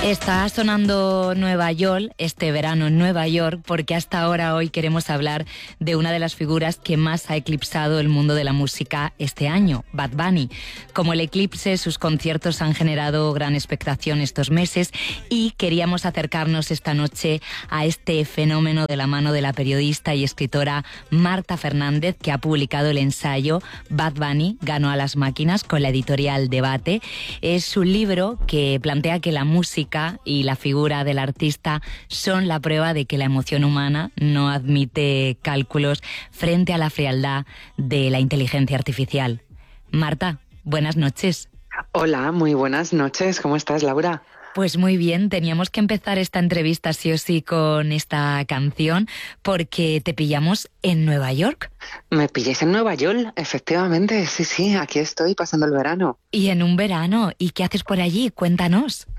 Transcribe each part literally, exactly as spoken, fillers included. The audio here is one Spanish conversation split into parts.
Está sonando Nueva York este verano en Nueva York porque hasta ahora hoy queremos hablar de una de las figuras que más ha eclipsado el mundo de la música este año, Bad Bunny. Como el eclipse, sus conciertos han generado gran expectación estos meses y queríamos acercarnos esta noche a este fenómeno de la mano de la periodista y escritora Marta Fernández, que ha publicado el ensayo Bad Bunny ganó a las máquinas con la editorial Debate. Es un libro que plantea que la música y la figura del artista son la prueba de que la emoción humana no admite cálculos frente a la frialdad de la inteligencia artificial. Marta, buenas noches. Hola, muy buenas noches. ¿Cómo estás, Laura? Pues muy bien, teníamos que empezar esta entrevista sí o sí con esta canción porque te pillamos en Nueva York. Me pilláis en Nueva York, efectivamente, sí, sí, aquí estoy pasando el verano. Y en un verano, ¿y qué haces por allí? Cuéntanos.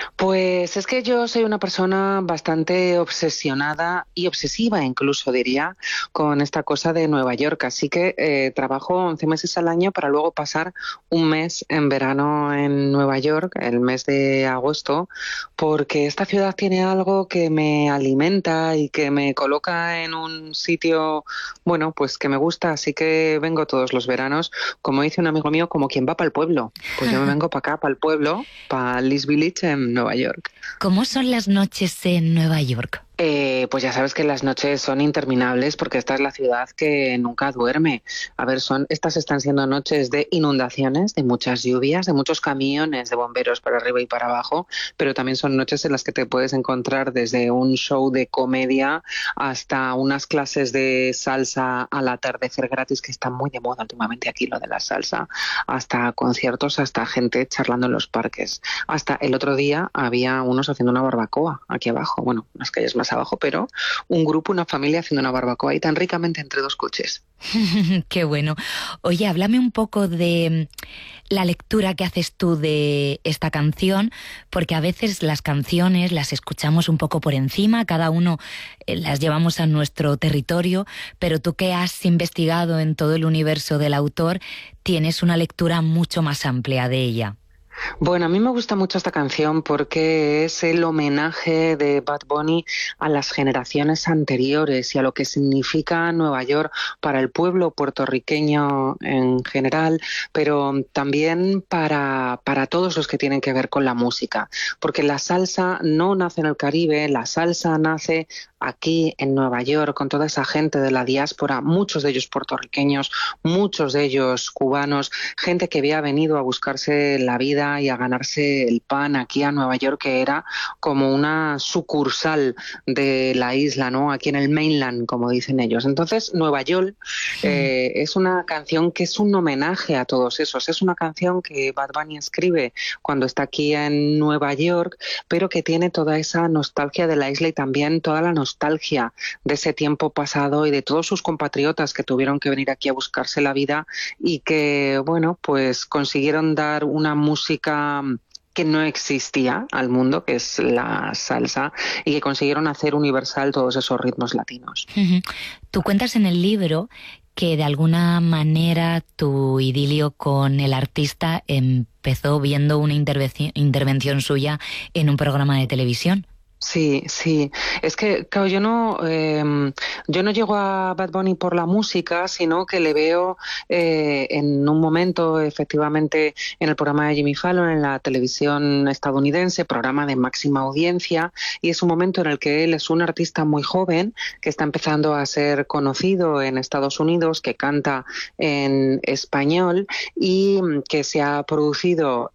Pues es que yo soy una persona bastante obsesionada y obsesiva incluso diría con esta cosa de Nueva York, así que eh, trabajo once meses al año para luego pasar un mes en verano en Nueva York, el mes de agosto, porque esta ciudad tiene algo que me alimenta y que me coloca en un sitio, bueno, pues que me gusta, así que vengo todos los veranos, como dice un amigo mío, como quien va para el pueblo, pues yo me vengo para acá, para el pueblo, para East Village en Nueva York. ¿Cómo son las noches en Nueva York? Eh, pues ya sabes que las noches son interminables porque esta es la ciudad que nunca duerme. A ver, son estas están siendo noches de inundaciones, de muchas lluvias, de muchos camiones de bomberos para arriba y para abajo, pero también son noches en las que te puedes encontrar desde un show de comedia hasta unas clases de salsa al atardecer gratis, que está muy de moda últimamente aquí lo de la salsa, hasta conciertos, hasta gente charlando en los parques. Hasta el otro día había unos haciendo una barbacoa aquí abajo, bueno, unas calles más abajo, pero un grupo, una familia haciendo una barbacoa y tan ricamente entre dos coches. Qué bueno. Oye, háblame un poco de la lectura que haces tú de esta canción, porque a veces las canciones las escuchamos un poco por encima, cada uno las llevamos a nuestro territorio, pero tú que has investigado en todo el universo del autor, tienes una lectura mucho más amplia de ella. Bueno, a mí me gusta mucho esta canción porque es el homenaje de Bad Bunny a las generaciones anteriores y a lo que significa Nueva York para el pueblo puertorriqueño en general, pero también para, para todos los que tienen que ver con la música, porque la salsa no nace en el Caribe, la salsa nace aquí en Nueva York con toda esa gente de la diáspora, muchos de ellos puertorriqueños, muchos de ellos cubanos, gente que había venido a buscarse la vida y a ganarse el pan aquí a Nueva York, que era como una sucursal de la isla, ¿no? Aquí en el mainland, como dicen ellos. Entonces, Nueva York eh, es una canción que es un homenaje a todos esos. Es una canción que Bad Bunny escribe cuando está aquí en Nueva York, pero que tiene toda esa nostalgia de la isla y también toda la nostalgia de ese tiempo pasado y de todos sus compatriotas que tuvieron que venir aquí a buscarse la vida y que, bueno, pues consiguieron dar una música que no existía al mundo, que es la salsa, y que consiguieron hacer universal todos esos ritmos latinos. Uh-huh. Tú cuentas en el libro que de alguna manera tu idilio con el artista empezó viendo una intervención, intervención suya en un programa de televisión. Sí, sí. Es que, claro, yo no, eh, yo no llego a Bad Bunny por la música, sino que le veo eh, en un momento, efectivamente, en el programa de Jimmy Fallon, en la televisión estadounidense, programa de máxima audiencia, y es un momento en el que él es un artista muy joven, que está empezando a ser conocido en Estados Unidos, que canta en español y que se ha producido,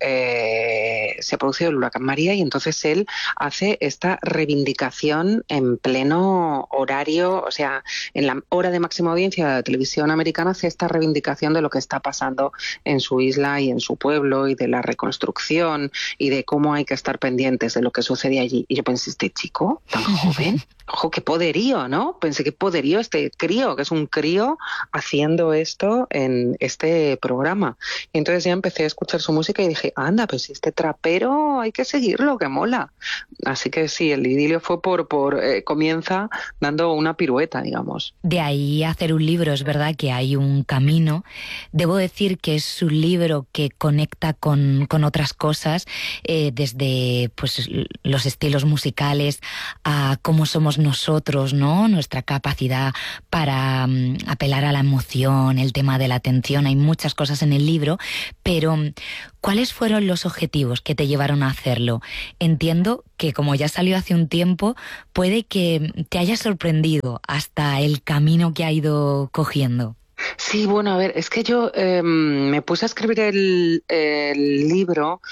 eh, se ha producido el huracán María, y entonces él hace esta reivindicación en pleno horario, o sea, en la hora de máxima audiencia de la televisión americana, hace esta reivindicación de lo que está pasando en su isla y en su pueblo y de la reconstrucción y de cómo hay que estar pendientes de lo que sucede allí. Y yo pensé, este chico tan joven, ¡jo, qué poderío!, ¿no? Pensé, qué poderío este crío, que es un crío haciendo esto en este programa. Y entonces ya empecé a escuchar su música y dije, anda, pues este trapero hay que seguirlo, que mola. Así que sí, el idilio fue por, por eh, comienza dando una pirueta, digamos. De ahí hacer un libro, es verdad que hay un camino. Debo decir que es un libro que conecta con, con otras cosas, eh, desde pues los estilos musicales a cómo somos nosotros, ¿no? Nuestra capacidad para um, apelar a la emoción, el tema de la atención. Hay muchas cosas en el libro, pero ¿cuáles fueron los objetivos que te llevaron a hacerlo? Entiendo que, como ya salió hace un tiempo, puede que te haya sorprendido hasta el camino que ha ido cogiendo. Sí, bueno, a ver, es que yo eh, me puse a escribir el, el libro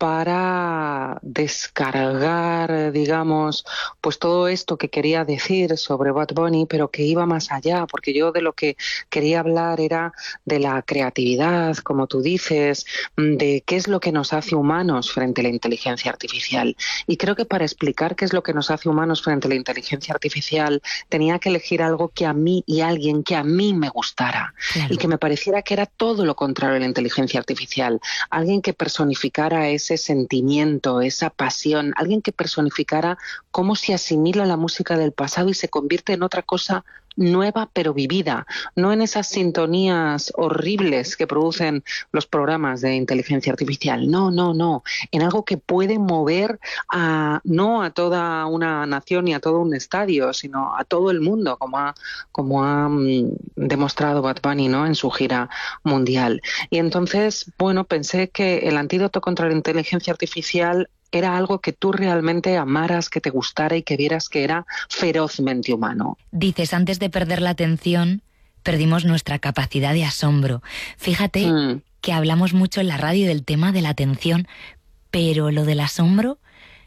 para descargar, digamos, pues todo esto que quería decir sobre Bad Bunny, pero que iba más allá, porque yo de lo que quería hablar era de la creatividad, como tú dices, de qué es lo que nos hace humanos frente a la inteligencia artificial. Y creo que para explicar qué es lo que nos hace humanos frente a la inteligencia artificial, tenía que elegir algo que a mí y a alguien que a mí me gustara, claro, y que me pareciera que era todo lo contrario a la inteligencia artificial. Alguien que personificara ese ese sentimiento, esa pasión, alguien que personificara cómo se asimila la música del pasado y se convierte en otra cosa nueva pero vivida, no en esas sintonías horribles que producen los programas de inteligencia artificial, no, no, no, en algo que puede mover a, no a toda una nación ni a todo un estadio, sino a todo el mundo, como ha, como ha um, demostrado Bad Bunny, ¿no?, en su gira mundial. Y entonces, bueno, pensé que el antídoto contra la inteligencia artificial era algo que tú realmente amaras, que te gustara y que vieras que era ferozmente humano. Dices, antes de perder la atención, perdimos nuestra capacidad de asombro. Fíjate mm. que hablamos mucho en la radio del tema de la atención, pero lo del asombro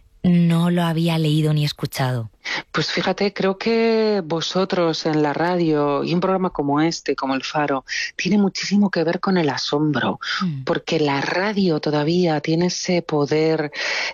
no lo había leído ni escuchado. Pues fíjate, creo que vosotros en la radio y un programa como este, como El Faro, tiene muchísimo que ver con el asombro, mm. porque la radio todavía tiene ese poder,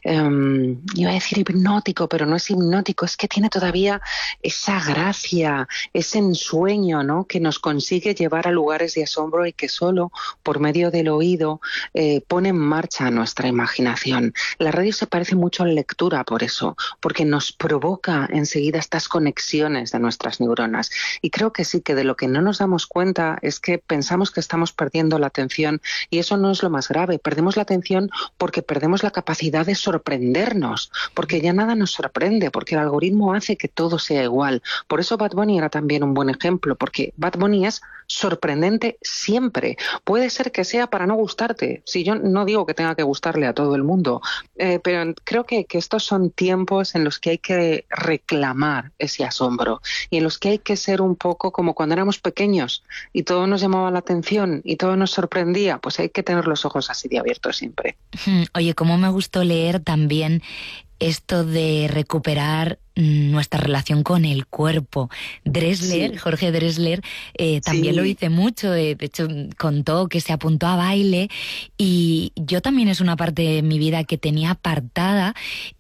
um, iba a decir hipnótico, pero no es hipnótico, es que tiene todavía esa gracia, ese ensueño, ¿no?, que nos consigue llevar a lugares de asombro y que solo por medio del oído eh, pone en marcha nuestra imaginación. La radio se parece mucho a la lectura por eso, porque nos provoca enseguida estas conexiones de nuestras neuronas. Y creo que sí, que de lo que no nos damos cuenta es que pensamos que estamos perdiendo la atención, y eso no es lo más grave. Perdemos la atención porque perdemos la capacidad de sorprendernos, porque ya nada nos sorprende, porque el algoritmo hace que todo sea igual. Por eso Bad Bunny era también un buen ejemplo, porque Bad Bunny es sorprendente siempre. Puede ser que sea para no gustarte. Si yo no digo que tenga que gustarle a todo el mundo, eh, pero creo que, que estos son tiempos en los que hay que reclamar ese asombro y en los que hay que ser un poco como cuando éramos pequeños y todo nos llamaba la atención y todo nos sorprendía, pues hay que tener los ojos así de abiertos siempre. Oye, cómo me gustó leer también esto de recuperar nuestra relación con el cuerpo. Dressler, sí. Jorge Dressler, eh, también sí. lo hice mucho, de hecho contó que se apuntó a baile, y yo también es una parte de mi vida que tenía apartada,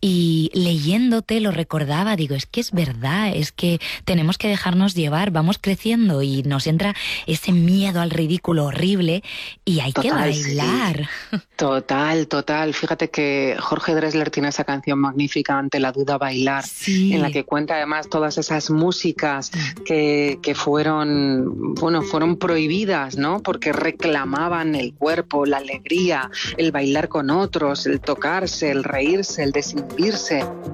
y leyéndote lo recordaba, digo, es que es verdad, es que tenemos que dejarnos llevar, vamos creciendo y nos entra ese miedo al ridículo horrible y hay total, que bailar. Sí. Total, total. Fíjate que Jorge Dressler tiene esa canción magnífica, Ante la duda bailar, sí. en la que cuenta además todas esas músicas que, que fueron, bueno, fueron prohibidas, ¿no?, porque reclamaban el cuerpo, la alegría, el bailar con otros, el tocarse, el reírse, el desinhibirse.